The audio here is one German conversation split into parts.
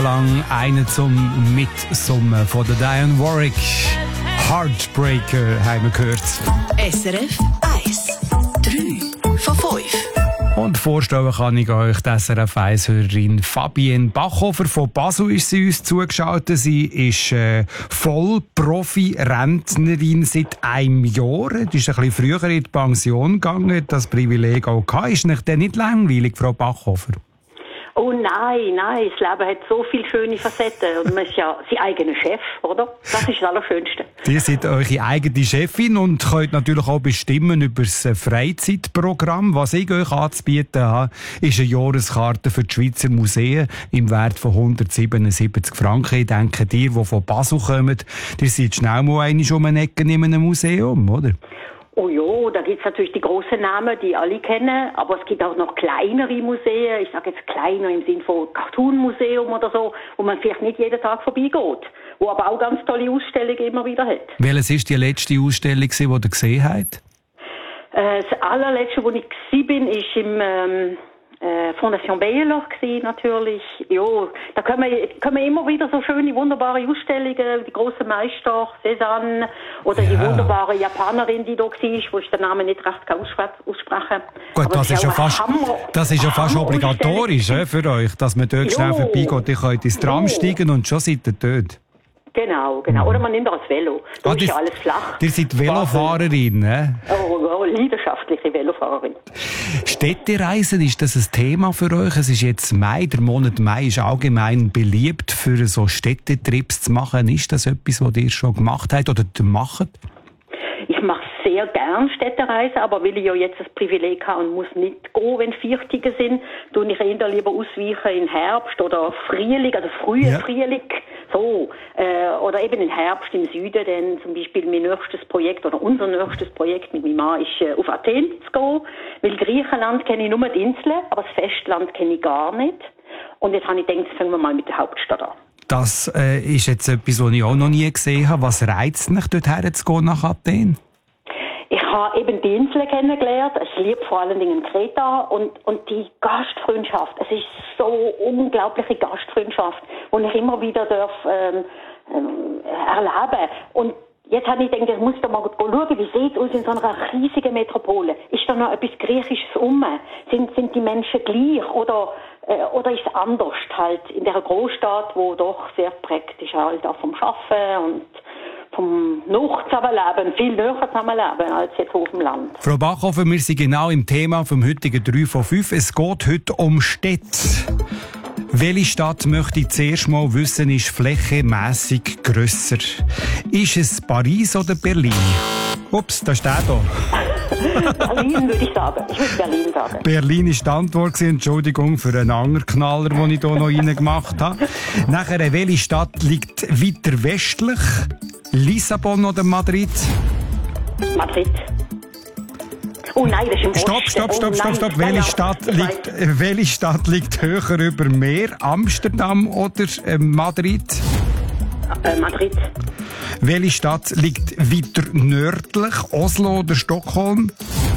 Lang einen zum Mitsummen von der Diane Warwick. Heartbreaker haben wir gehört. SRF 1. 3 von 5. Und vorstellen kann ich euch die SRF 1-Hörerin Fabienne Bachhofer von Basel ist sie uns zugeschaltet. Sie ist Vollprofi-Rentnerin seit einem Jahr. Die ist ein bisschen früher in die Pension gegangen, das Privileg auch gehabt. Ist nicht denn nicht langweilig, Frau Bachhofer? Oh nein, das Leben hat so viele schöne Facetten und man ist ja sein eigener Chef, oder? Das ist das Allerschönste. Ihr seid eure eigene Chefin und könnt natürlich auch bestimmen über das Freizeitprogramm. Was ich euch anzubieten habe, ist eine Jahreskarte für die Schweizer Museen im Wert von 177 Franken. Ich denke, die von Basel kommen, ihr seid schnell mal einmal um eine Ecke in einem Museum, oder? Oh ja, da gibt's natürlich die grossen Namen, die alle kennen, aber es gibt auch noch kleinere Museen, ich sage jetzt kleiner im Sinne von Cartoon-Museum oder so, wo man vielleicht nicht jeden Tag vorbeigeht, wo aber auch ganz tolle Ausstellungen immer wieder hat. Welches war die letzte Ausstellung, die ihr gesehen habt? Das allerletzte, wo ich war, ist im Fondation Bayerloch natürlich. Ja, da kommen immer wieder so schöne, wunderbare Ausstellungen, die grossen Meister, Cézanne, oder die wunderbare Japanerin, die da war, wo ich den Namen nicht recht aussprechen kann. Gut, das ist ja fast obligatorisch für euch, dass man dort schnell vorbeigeht. Ihr könnt ins Tram steigen und schon seid ihr dort. Genau. Oder man nimmt auch das Velo. Da ist ja alles flach. Ihr seid Velofahrerin, ne? Oh, leidenschaftliche Velofahrerin. Städtereisen, ist das ein Thema für euch? Es ist jetzt Mai, der Monat Mai ist allgemein beliebt, für so Städtetrips zu machen. Ist das etwas, was ihr schon gemacht habt oder macht? Ich mache sehr gern Städtereisen, aber weil ich ja jetzt das Privileg habe und muss nicht gehen, wenn Viertige sind, tue ich eher lieber ausweichen in Herbst oder Frühling, also früher Frühling. So, oder eben im Herbst im Süden, denn zum Beispiel mein nächstes Projekt oder unser nächstes Projekt mit meinem Mann ist auf Athen zu gehen, weil Griechenland kenne ich nur die Inseln, aber das Festland kenne ich gar nicht. Und jetzt habe ich gedacht, fangen wir mal mit der Hauptstadt an. Das ist jetzt etwas, was ich auch noch nie gesehen habe. Was reizt mich, dorthin zu gehen nach Athen? Ich habe eben die Inseln kennengelernt. Ich liebe vor allen Dingen Kreta und die Gastfreundschaft. Es ist so unglaubliche Gastfreundschaft, die ich immer wieder erleben. Und jetzt habe ich gedacht, ich muss da mal schauen, wie sieht es aus in so einer riesigen Metropole? Ist da noch etwas Griechisches rum? Sind die Menschen gleich oder ist es anders halt in der Großstadt, wo doch sehr prägt ist halt auch vom Arbeiten und vom Zusammenleben, viel näher zusammenleben als jetzt auf dem Land. Frau Bachhofer, wir sind genau im Thema vom heutigen 3 von 5. Es geht heute um Städte. Welche Stadt möchte ich zuerst mal wissen, ist flächenmässig grösser? Ist es Paris oder Berlin? Ups, da steht da. Berlin würde ich sagen. Ich würde Berlin sagen. Berlin ist die Antwort gewesen. Entschuldigung für einen Angerknaller, den ich hier noch reingemacht habe. Nachher, welche Stadt liegt weiter westlich? Lissabon oder Madrid? Madrid. Oh nein, das ist im Osten. Stopp. Welche Stadt liegt höher über Meer? Amsterdam oder Madrid? Madrid. Welche Stadt liegt weiter nördlich? Oslo oder Stockholm?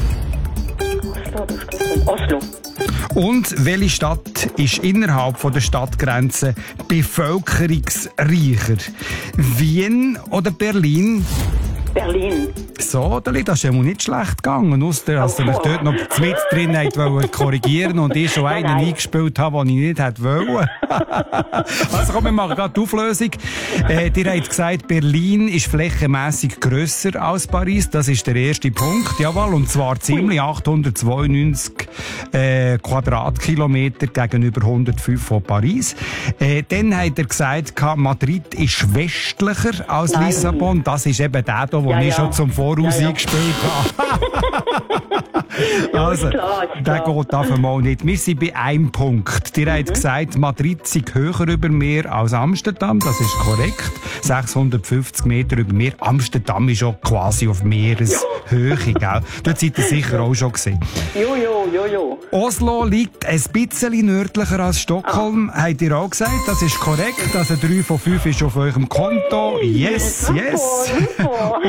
Oslo. Und welche Stadt ist innerhalb der Stadtgrenzen bevölkerungsreicher? Wien oder Berlin? Berlin. So, das ist ja nicht schlecht gegangen, ausser dass ihr mich dort noch mit drin wollt korrigieren und ich schon einen eingespielt habe, den ich nicht wollte. Also komm, wir machen gerade die Auflösung. Ihr habt gesagt, Berlin ist flächenmässig grösser als Paris. Das ist der erste Punkt. Jawohl, und zwar ziemlich 892 Quadratkilometer gegenüber 105 von Paris. Dann hat er gesagt, Madrid ist westlicher als Lissabon. Das ist eben der hier, den ich schon zum Voraus eingespielt habe. Also, der geht einfach mal nicht. Wir sind bei einem Punkt. Ihr habt gesagt, Madrid sei höher über Meer als Amsterdam. Das ist korrekt. 650 Meter über Meer. Amsterdam ist auch quasi auf Meereshöhe, gell? Dort seid ihr sicher auch schon gesehen. Jo. Oslo liegt ein bisschen nördlicher als Stockholm, habt ihr auch gesagt. Das ist korrekt. Also 3 von 5 ist auf eurem Konto. Yes.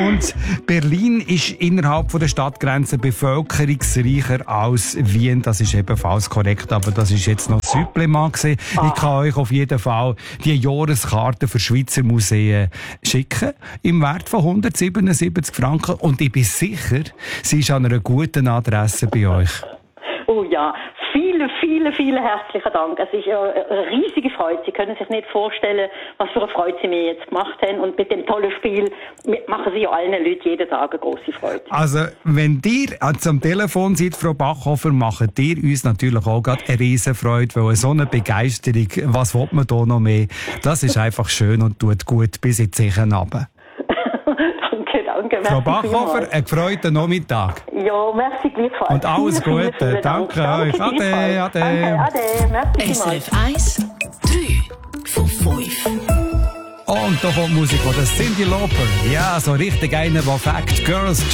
Und Berlin ist innerhalb der Stadtgrenzen bevölkerungsreicher als Wien. Das ist ebenfalls korrekt, aber das ist jetzt noch das Supplement gewesen. Ich kann euch auf jeden Fall die Jahreskarte für Schweizer Museen schicken, im Wert von 177 Franken. Und ich bin sicher, sie ist an einer guten Adresse bei euch. Oh ja, vielen herzlichen Dank. Es ist eine riesige Freude. Sie können sich nicht vorstellen, was für eine Freude Sie mir jetzt gemacht haben. Und mit dem tollen Spiel machen Sie ja allen Leuten jeden Tag eine grosse Freude. Also, wenn ihr am Telefon seid, Frau Bachhofer, macht ihr uns natürlich auch gerade eine Riesenfreude, weil so eine Begeisterung, was will man da noch mehr? Das ist einfach schön und tut gut bis in die Sicher runter. Danke. Frau Bachhofer, einen gefreuten Nachmittag. Ja, merci gleichfalls. Und alles Gute. Danke euch. Ade, ade. Ade, merci SRF 1, 3 von 5. Und da kommt Musik von der Cyndi Lauper. Ja, so richtig einer, der Fact Girls